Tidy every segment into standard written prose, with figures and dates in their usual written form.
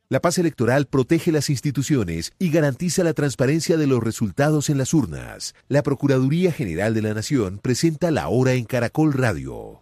La paz electoral protege las instituciones y garantiza la transparencia de los resultados en las urnas. La Procuraduría General de la Nación presenta La Hora en Caracol Radio.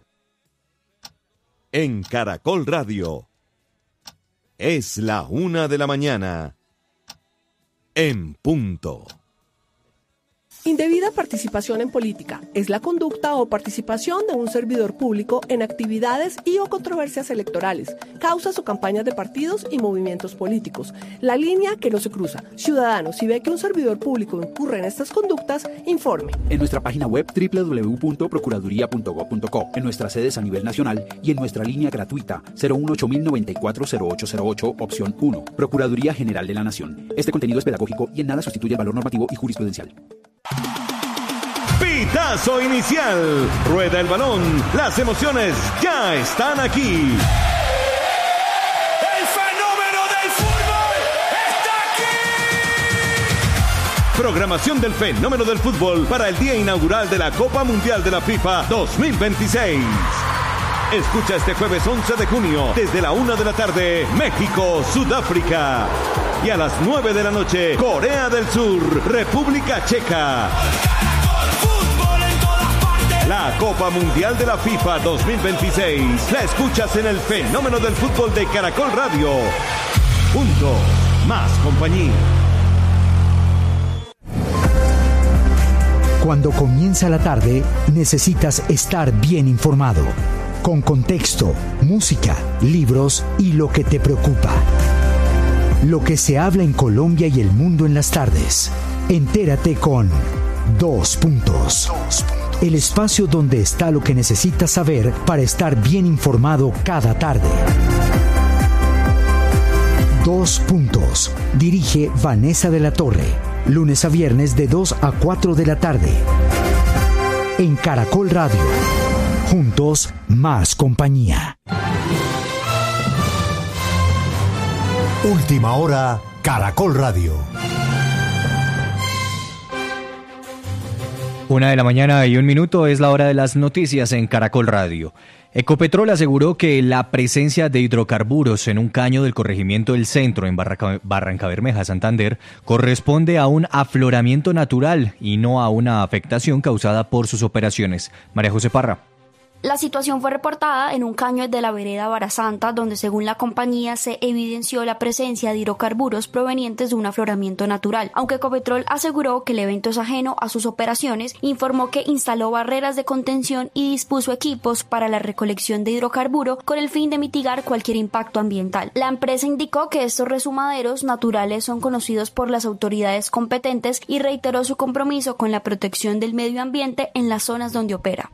En Caracol Radio. Es la 1:00 a.m. en punto. Indebida participación en política es la conducta o participación de un servidor público en actividades y o controversias electorales, causas o campañas de partidos y movimientos políticos. La línea que no se cruza. Ciudadano, si ve que un servidor público incurre en estas conductas, informe. En nuestra página web www.procuraduría.gov.co, en nuestras sedes a nivel nacional y en nuestra línea gratuita 018-094-0808, opción 1. Procuraduría General de la Nación. Este contenido es pedagógico y en nada sustituye el valor normativo y jurisprudencial. Pitazo inicial. Rueda el balón. Las emociones ya están aquí. El fenómeno del fútbol está aquí. Programación del fenómeno del fútbol para el día inaugural de la Copa Mundial de la FIFA 2026. Escucha este jueves 11 de junio desde la 1:00 p.m. México, Sudáfrica. Y a las 9:00 p.m. Corea del Sur, República Checa. La Copa Mundial de la FIFA 2026 la escuchas en el fenómeno del fútbol de Caracol Radio. Juntos, más compañía. Cuando comienza la tarde, necesitas estar bien informado, con contexto, música, libros y lo que te preocupa. Lo que se habla en Colombia y el mundo en las tardes. Entérate con 2 Puntos. El espacio donde está lo que necesitas saber para estar bien informado cada tarde. 2 Puntos. Dirige Vanessa de la Torre. Lunes a viernes de 2 a 4 de la tarde. En Caracol Radio. Juntos, más compañía. Última hora, Caracol Radio. 1:01 es la hora de las noticias en Caracol Radio. Ecopetrol aseguró que la presencia de hidrocarburos en un caño del corregimiento del Centro en Barrancabermeja, Santander, corresponde a un afloramiento natural y no a una afectación causada por sus operaciones. María José Parra. La situación fue reportada en un caño de la vereda Barasanta, donde según la compañía se evidenció la presencia de hidrocarburos provenientes de un afloramiento natural. Aunque Ecopetrol aseguró que el evento es ajeno a sus operaciones, informó que instaló barreras de contención y dispuso equipos para la recolección de hidrocarburo con el fin de mitigar cualquier impacto ambiental. La empresa indicó que estos resumaderos naturales son conocidos por las autoridades competentes y reiteró su compromiso con la protección del medio ambiente en las zonas donde opera.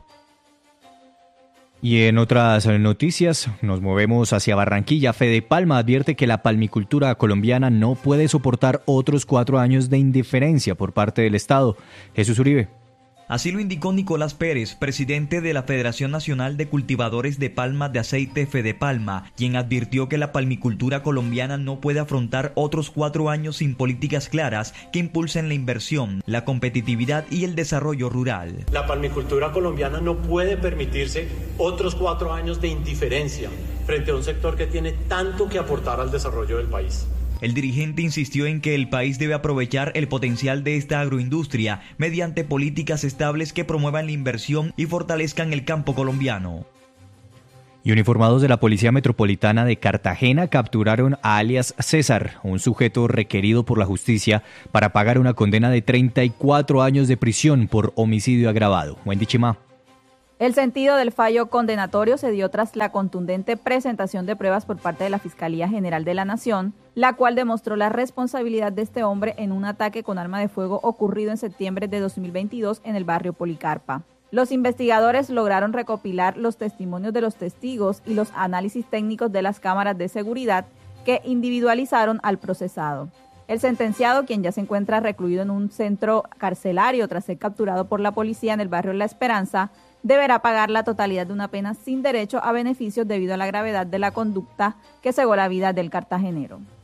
Y en otras noticias, nos movemos hacia Barranquilla. Fedepalma advierte que la palmicultura colombiana no puede soportar otros 4 años de indiferencia por parte del Estado. Jesús Uribe. Así lo indicó Nicolás Pérez, presidente de la Federación Nacional de Cultivadores de Palma de Aceite Fedepalma, quien advirtió que la palmicultura colombiana no puede afrontar otros 4 años sin políticas claras que impulsen la inversión, la competitividad y el desarrollo rural. La palmicultura colombiana no puede permitirse otros 4 años de indiferencia frente a un sector que tiene tanto que aportar al desarrollo del país. El dirigente insistió en que el país debe aprovechar el potencial de esta agroindustria mediante políticas estables que promuevan la inversión y fortalezcan el campo colombiano. Y uniformados de la Policía Metropolitana de Cartagena capturaron a alias César, un sujeto requerido por la justicia para pagar una condena de 34 años de prisión por homicidio agravado. Wendy Chimá. El sentido del fallo condenatorio se dio tras la contundente presentación de pruebas por parte de la Fiscalía General de la Nación, la cual demostró la responsabilidad de este hombre en un ataque con arma de fuego ocurrido en septiembre de 2022 en el barrio Policarpa. Los investigadores lograron recopilar los testimonios de los testigos y los análisis técnicos de las cámaras de seguridad que individualizaron al procesado. El sentenciado, quien ya se encuentra recluido en un centro carcelario tras ser capturado por la policía en el barrio La Esperanza, deberá pagar la totalidad de una pena sin derecho a beneficios debido a la gravedad de la conducta que cegó la vida del cartagenero.